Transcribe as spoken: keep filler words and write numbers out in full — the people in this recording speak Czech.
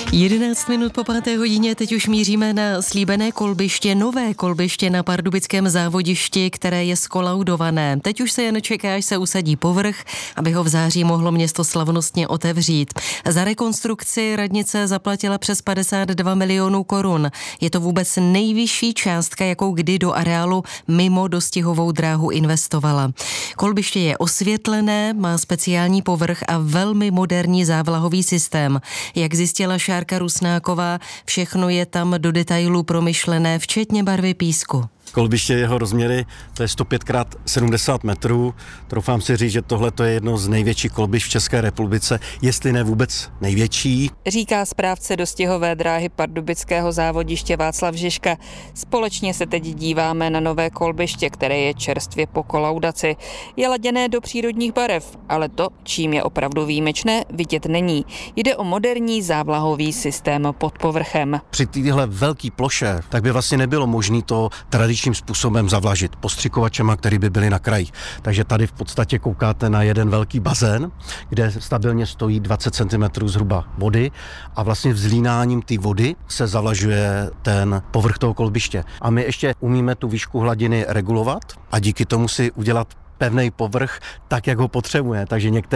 jedenáct minut po páté hodině, teď už míříme na slíbené kolbiště, nové kolbiště na pardubickém závodišti, které je skolaudované. Teď už se jen čeká, až se usadí povrch, aby ho v září mohlo město slavnostně otevřít. Za rekonstrukci radnice zaplatila přes padesát dva milionů korun. Je to vůbec nejvyšší částka, jakou kdy do areálu mimo dostihovou dráhu investovala. Kolbiště je osvětlené, má speciální povrch a velmi moderní závlahový systém. Jak zjistila Šárka Rusnáková, všechno je tam do detailu promyšlené, včetně barvy písku. Kolbiště, jeho rozměry, to je sto pět krát sedmdesát metrů. Troufám si říct, že tohle to je jedno z největších kolbišť v České republice, jestli ne vůbec největší. Říká správce dostihové dráhy pardubického závodiště Václav Žižka. Společně se teď díváme na nové kolbiště, které je čerstvě po kolaudaci. Je laděné do přírodních barev, ale to, čím je opravdu výjimečné, vidět není. Jde o moderní závlahový systém pod povrchem. Při téhle velké ploše tak by vlastně nebylo možné to tradičním způsobem zavlažit postřikovačema, který by byly na krajích. Takže tady v podstatě koukáte na jeden velký bazén, kde stabilně stojí dvacet centimetrů zhruba vody a vlastně vzlínáním té vody se zavlažuje ten povrch toho kolbiště. A my ještě umíme tu výšku hladiny regulovat a díky tomu si udělat pevný povrch tak, jak ho potřebuje. Takže některé